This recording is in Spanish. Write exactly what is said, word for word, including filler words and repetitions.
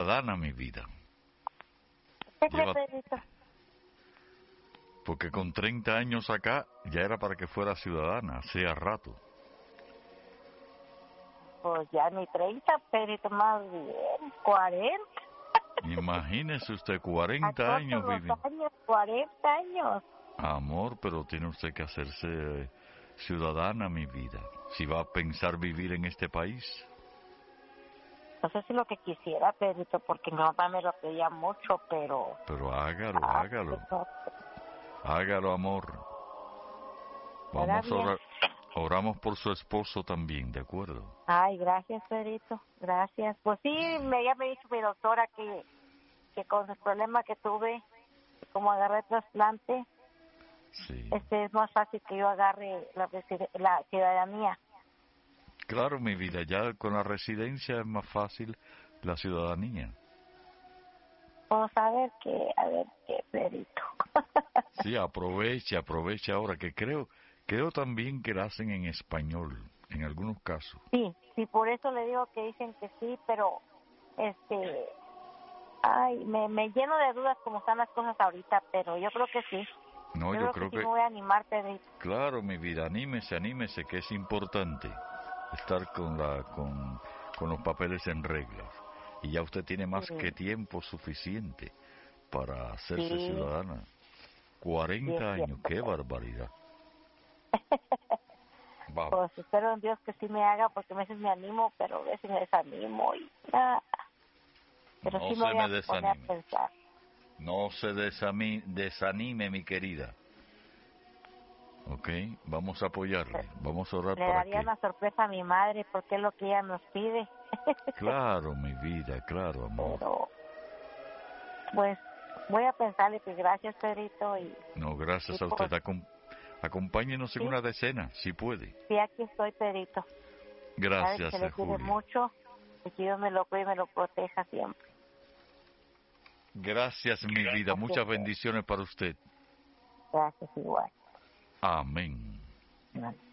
ciudadana, mi vida. ¿Qué cree, Lleva, Pedrito? porque con treinta años acá ya era para que fuera ciudadana, hacía rato. Pues ya ni treinta, Pedrito, más bien, cuarenta. Imagínese usted, A cuarenta todos años los viviendo. años, cuarenta años. Amor, pero tiene usted que hacerse eh, ciudadana, mi vida. Si va a pensar vivir en este país. No sé si lo que quisiera, Pedrito, porque mi mamá me lo pedía mucho, pero... Pero hágalo, Ah, hágalo. pues no, Hágalo, amor. será Vamos a bien. orar. Oramos por su esposo también, ¿de acuerdo? Ay, gracias, Pedrito, gracias. Pues sí, me, ya me dijo mi doctora que, que con el problema que tuve, como agarré trasplante, Sí. este es más fácil que yo agarre la, reside- la ciudadanía. Claro, mi vida, ya con la residencia es más fácil la ciudadanía. Vamos a ver qué, a ver qué, Pedrito. Sí, aproveche, aproveche ahora, que creo, creo también que la hacen en español, en algunos casos. Sí, sí, por eso le digo que dicen que sí, pero, este, ay, me, me lleno de dudas como están las cosas ahorita, pero yo creo que sí. No, Yo yo creo que creo sí me que, voy a animar, Pedrito. claro, mi vida, anímese, anímese, que es importante estar con la, con, con los papeles en reglas. Y ya usted tiene más que Sí, tiempo suficiente para hacerse sí, ciudadana. sí es Cuarenta años, cierto, qué Pedrito. barbaridad. Vamos, Pues espero en Dios que sí me haga, porque a veces me animo, pero a veces me desanimo y nada. Pero no sí me se voy me a poner a desanime. pensar. No se desami- desanime, mi querida. Ok, vamos a apoyarle, vamos a orar Le para daría que... una sorpresa a mi madre porque es lo que ella nos pide. Claro, mi vida, claro, amor. Pero, pues, voy a pensarle que gracias, Pedrito, y, No, y gracias a usted. pues, Acom- acompáñenos en sí, una decena, si puede. sí, aquí estoy, Pedrito. Sabe que se Gracias, le eh, quiere Julia. mucho y que Dios me lo cuide y me lo proteja siempre. Gracias, mi vida. Así Muchas es. bendiciones para usted. Gracias igual. Amén. Vale.